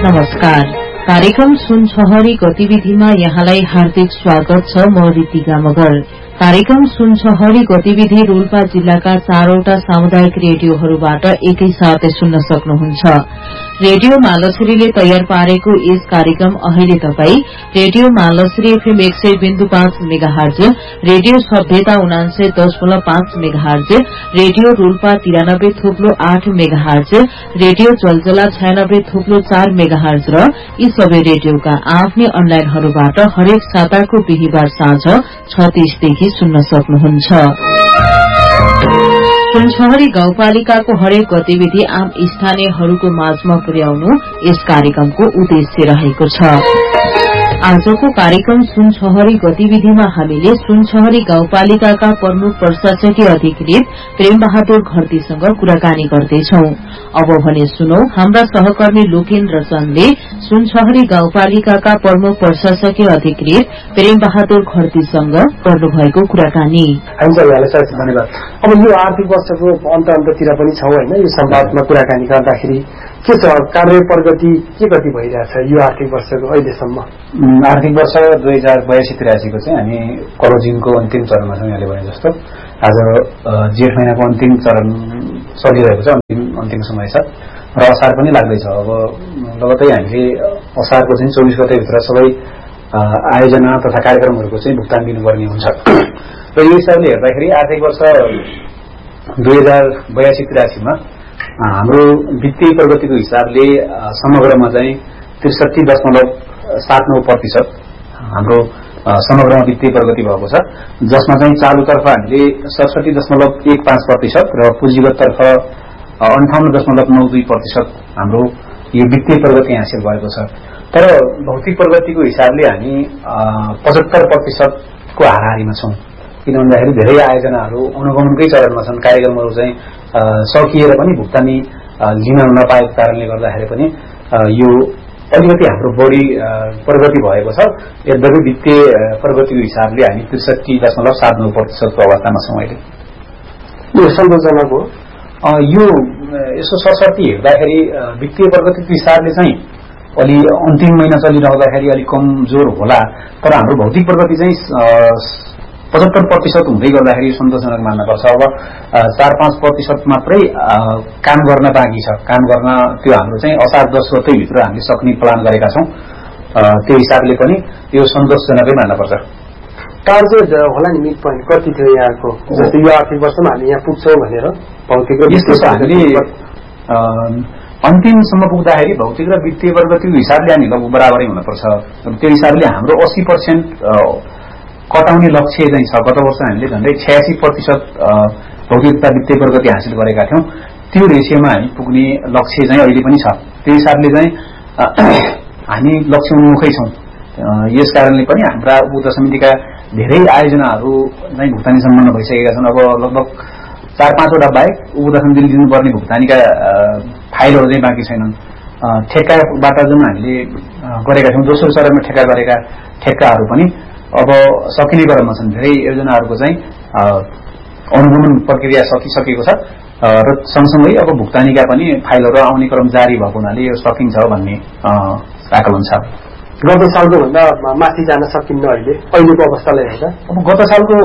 नमस्कार। कार्यक्रम सुनछहरी गतिविधिमा यहाँलाई हार्दिक स्वागत छ। म रितिका मगर। कार्यक्रम सुनछहरी गतिविधि रोल्पा जिल्लाका 4वटा सामुदायिक रेडियोहरूबाट एकैसाथ सुन्न सक्नुहुन्छ। रेडियो मालश्रीले तयार पारेको यस कार्यक्रम अहिले तपाई radio Malshree FM 100.5 megahertz, radio सभ्यता 99.5 megahertz, radio Rolpa 93.8 megahertz, radio जलजला 96.4 मेगाहर्ज र यी सबै रेडियोका आफ्नै अनलाइनहरूबाट हरेक साताको बिहीबार साँझ 6:30 देखि सुन्न सक्नुहुन्छ। सुनछहरी गाउँपालिकाको हरेक गतिविधि आम स्थानीयहरूको माझमा पुर्याउनु यस कार्यक्रमको उद्देश्य रहेको छ। आजको कार्यक्रम सुनछहरी गतिविधिमा हामीले सुनछहरी गाउँपालिकाका प्रमुख प्रशासकीय अधिकृत प्रेम बहादुर घरतीसँग कुराकानी गर्दैछौ। अब भने सुनौ हाम्रा सहकर्मी लोकेन्द्र चन्दले सुनछहरी गाउँपालिकाका प्रमुख प्रशासकीय अधिकृत प्रेम बहादुर घरतीसँग गर्नुभएको कुराकानी। धन्यवाद। अब यो आर्थिक वर्षको अन्ततिर पनि छौं हैन, यो संवादमा कुराकानी गर्दाखेरि के छ, कार्य प्रगति के कति भइरहेछ यो आर्थिक वर्षको अहिलेसम्म? आर्थिक वर्ष 2082-83 को चाहिँ हामी क्लोजिङको अन्तिम चरणमा छौं। यहाँले भने जस्तो आज जेठ महिनाको अन्तिम चरण चलिरहेको छ, अन्तिम समय छ र असार पनि लाग्दैछ। अब लगतै हामीले असारको चाहिँ 24 गते भित्र सबै आयोजना तथा कार्यक्रमहरूको चाहिँ भुक्तान दिनुपर्ने हुन्छ र यो हिसाबले हेर्दाखेरि आर्थिक वर्ष 2082-83 मा हाम्रो वित्तीय प्रगतिको हिसाबले समग्रमा चाहिँ 63.79% हाम्रो समग्रमा वित्तीय प्रगति भएको छ, जसमा चाहिँ चालुतर्फ हामीले 67.15% र पुँजीगततर्फ 58.92% हाम्रो यो वित्तीय प्रगति हासिल भएको छ। तर भौतिक प्रगतिको हिसाबले हामी 75% को हाराहारीमा छौं, किन भन्दाखेरि धेरै आयोजनाहरू अनुगमनकै चरणमा छन्। कार्यक्रमहरू चाहिँ सकिएर पनि भुक्तानी लिन नपाएको कारणले गर्दाखेरि पनि यो अलिकति हाम्रो बढी प्रगति भएको छ। यद्यपि वित्तीय प्रगतिको हिसाबले हामी 63.79% को अवस्थामा छौं अहिले। यो सन्तोषजनक हो। यो यसो सरसर्ती हेर्दाखेरि वित्तीय प्रगतिको हिसाबले चाहिँ अलि अन्तिम महिना चलिरहँदाखेरि अलिक कमजोर होला, तर हाम्रो भौतिक प्रगति चाहिँ 75% हुँदै गर्दाखेरि सन्तोषजनक मान्नुपर्छ। अब 4-5% मात्रै काम गर्न बाँकी छ। काम गर्न त्यो हाम्रो चाहिँ असार 10 गते भित्र हामीले सक्ने प्लान गरेका छौं। त्यो हिसाबले पनि यो सन्तोषजनकै मान्नुपर्छ। टार्गेट होला नि, मिड पोइन्ट कति थियो यहाँको? जस्तै यो आर्थिक वर्षमा हामी यहाँ पुग्छौं भनेर भौतिक र यस्तो छ, हामीले अन्तिमसम्म पुग्दाखेरि भौतिक र वित्तीय प्रगतिको हिसाबले हामी लगभग बराबरै हुनुपर्छ। त्यो हिसाबले हाम्रो 80% कटाउने लक्ष्य चाहिँ छ। गत वर्ष हामीले झन्डै 86% भौतिक तथा वित्तीय प्रगति हासिल गरेका थियौं। त्यो रेशियोमा हामी पुग्ने लक्ष्य चाहिँ अहिले पनि छ। त्यो हिसाबले चाहिँ हामी लक्ष्य उन्मुखै छौं। यस कारणले पनि हाम्रा उपभोक्ता समितिका धेरै आयोजनाहरू चाहिँ भुक्तानी सम्पन्न भइसकेका छन्। अब लगभग 4-5 वटा बाहेक उपभोक्ता समितिले दिनुपर्ने भुक्तानीका फाइलहरू चाहिँ बाँकी छैनन्। ठेक्काबाट जुन हामीले गरेका छौं, दोस्रो चरणमा ठेक्का गरेका ठेक्काहरू पनि अब सकिने क्रममा छन्। धेरै योजनाहरूको चाहिँ अनुगमन प्रक्रिया सकिसकेको छ र सँगसँगै अब भुक्तानीका पनि फाइलहरू आउने क्रम जारी भएको हुनाले यो सकिन्छ भन्ने आकलन छ। गत सालको भन्दा माथि जान सकिन्न अहिलेको अवस्थालाई हेर्दा? अब गत सालको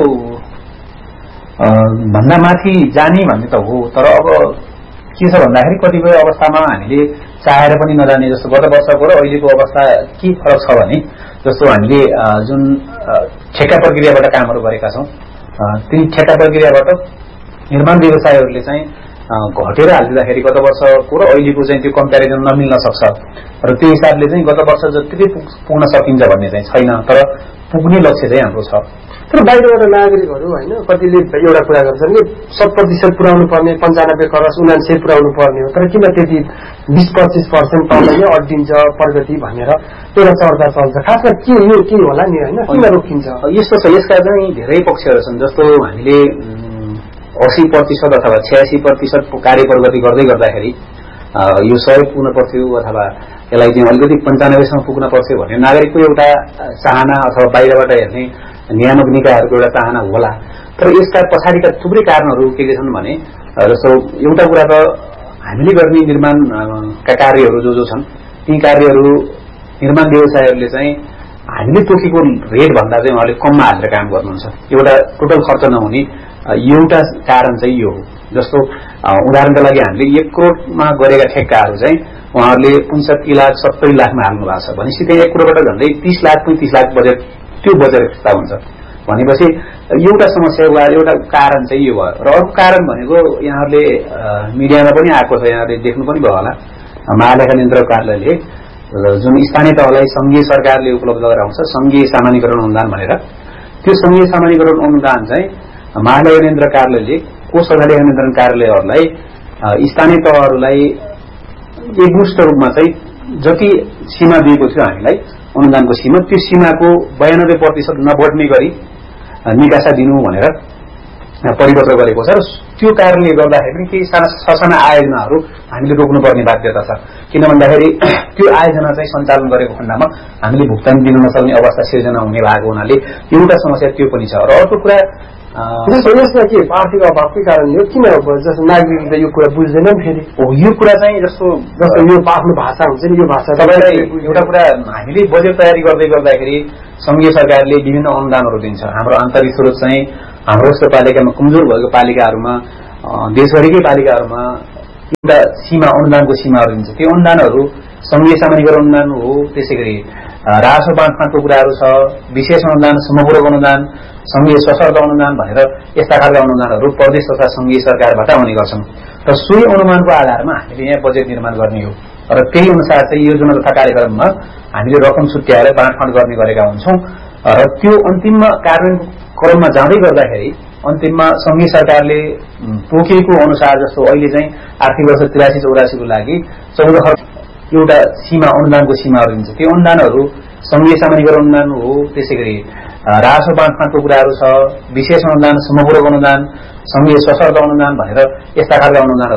भन्दा माथि जाने भन्ने त हो, तर अब के छ भन्दाखेरि कतिपय अवस्थामा हामीले चाहेर पनि नजाने। जस्तो गत वर्षको र अहिलेको अवस्था के फरक छ भने, जस्तो हामीले जुन ठेक्का प्रक्रियाबाट कामहरू गरेका छौं, ती ठेक्का प्रक्रियाबाट निर्माण व्यवसायहरूले चाहिँ घटेर हालिदिँदाखेरि गत वर्षको र अहिलेको चाहिँ त्यो कम्प्यारिजन नमिल्न सक्छ र त्यो हिसाबले चाहिँ गत वर्ष जतिकै पुग्न सकिन्छ भन्ने चाहिँ छैन, तर पुग्ने लक्ष्य चाहिँ हाम्रो छ। तर बाहिरबाट नागरिकहरू हैन कतिले एउटा कुरा गर्छन् कि 100% पुर्याउनु पर्ने, 95 खरस 99 पुर्याउनु पर्ने हो, तर किन त्यति 20-25% तलमै अड्डिन्छ प्रगति भनेर एउटा चर्चा चल्छ। खासमा के होला नि हैन, किन रोकिन्छ? यस्तो छ, यसका चाहिँ धेरै पक्षहरू छन्। जस्तो हामीले 80% अथवा 86% कार्य प्रगति गर्दै गर्दाखेरि यो 100 पुग्न पर्थ्यो अथवा यसलाई चाहिँ अलिकति 95 सम्म पुग्न पर्थ्यो भने नागरिकको एउटा चाहना अथवा बाहिरबाट हेर्ने नियामक निकायहरूको एउटा चाहना होला। तर यसका पछाडिका थुप्रै कारणहरू के छन् भने, जस्तो एउटा कुरा त हामीले गर्ने निर्माणका कार्यहरू जो छन् ती कार्यहरू निर्माण व्यवसायहरूले चाहिँ हामीले तोकेको रेट भन्दा चाहिँ उहाँले कममा हालेर काम गर्नुहुन्छ। एउटा टोटल खर्च नहुने एउटा कारण चाहिँ यो हो। जस्तो उदाहरणका लागि हामीले 1 करोडमा गरेका ठेक्काहरू चाहिँ उहाँहरूले 65 लाख 70 लाखमा हाल्नु भएको छ भनेपछि त्यही 1 करोडबाट झन्डै 30 लाख 35 लाख बजेट त्यो बजेट फिर्ता हुन्छ भनेपछि एउटा समस्या वा एउटा कारण चाहिँ यो भयो। र अर्को कारण भनेको यहाँहरूले मिडियामा पनि आएको छ, यहाँहरूले देख्नु पनि भयो होला, महालेखा नियन्त्रक कार्यालयले जुन स्थानीय तहलाई संघीय सरकारले उपलब्ध गराउँछ संघीय सामान्यीकरण अनुदान भनेर, त्यो संघीय सामान्यीकरण अनुदान चाहिँ महालेखा नियन्त्रक कार्यालयले कोष लेखा नियन्त्रण कार्यालयहरूलाई स्थानीय तहहरूलाई एकमुष्ट रूपमा चाहिँ जति सीमा दिएको थियो हामीलाई अनुदानको सीमा, त्यो सीमाको 92% नबढ्ने गरी निकासा दिनु भनेर परिपत्र गरेको छ। र त्यो कारणले गर्दाखेरि पनि केही ससाना आयोजनाहरू हामीले रोक्नुपर्ने बाध्यता छ। किन भन्दाखेरि त्यो आयोजना चाहिँ सञ्चालन गरेको खण्डमा हामीले भुक्तानी दिन नसक्ने अवस्था सिर्जना हुने भएको हुनाले एउटा समस्या त्यो पनि छ। र अर्को कुरा यसमा के आर्थिक अभावकै कारणले हो, किन जस्तो नागरिकले यो कुरा बुझ्दैनन् फेरि यो कुरा चाहिँ जस्तो यो आफ्नो भाषा हुन्छ नि, यो भाषा तपाईँलाई एउटा कुरा हामीले बजेट तयारी गर्दै गर्दाखेरि संघीय सरकारले विभिन्न अनुदानहरू दिन्छ। हाम्रो आन्तरिक स्रोत चाहिँ हाम्रो जस्तो पालिकामा कमजोर भएको पालिकाहरूमा देशभरिकै पालिकाहरूमा एउटा सीमा अनुदानको सीमाहरू दिन्छ। त्यो अनुदानहरू संघीय सामान्यीकरण अनुदान हो, त्यसै गरी राजस्व बाँडफाँडको कुराहरू छ, विशेष अनुदान, समपूरक अनुदान, संघीय सशर्त अनुदान भनेर यस्ता खालका अनुदानहरू प्रदेश तथा संघीय सरकारबाट आउने गर्छन्। र सोही अनुमानको आधारमा हामीले यहाँ बजेट निर्माण गर्ने हो र त्यही अनुसार चाहिँ योजना तथा कार्यक्रममा हामीले रकम छुट्याएर बाँडफाँड गर्ने गरेका हुन्छौँ। र त्यो अन्तिममा कार्यान्वयनको क्रममा जाँदै गर्दाखेरि अन्तिममा संघीय सरकारले तोकेको अनुसार जस्तो अहिले चाहिँ आर्थिक वर्ष 83-84 को लागि 14 खर्च एउटा सीमा अनुदानको सीमाहरू दिन्छ। त्यो अनुदानहरू संघीय सामान्यीकरण अनुदान हो, त्यसै गरी राजस्व बाँडफाँडको कुराहरू छ, विशेष अनुदान, समपूरक अनुदान, संघीय सशर्त अनुदान भनेर यस्ता खालका अनुदानहरू